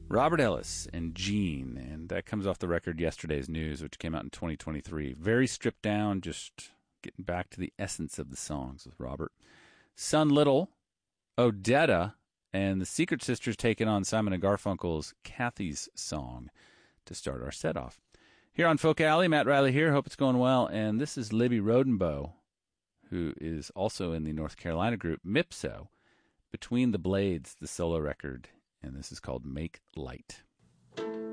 Robert Ellis and Gene, and that comes off the record Yesterday's News, which came out in 2023. Very stripped down, just getting back to the essence of the songs with Robert. Son Little, Odetta, and the Secret Sisters taking on Simon & Garfunkel's Kathy's Song to start our set off. Here on Folk Alley, Matt Riley here. Hope it's going well. And this is Libby Rodenboe, who is also in the North Carolina group Mipso, Between the Blades, the solo record. And this is called Make Light.